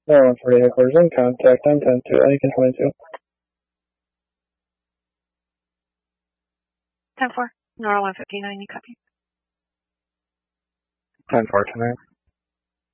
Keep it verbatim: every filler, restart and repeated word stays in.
Nora one forty headquarters in contact on ten two, Lincoln twenty-two. ten four, Nora one fifty-nine, you copy. ten four tonight.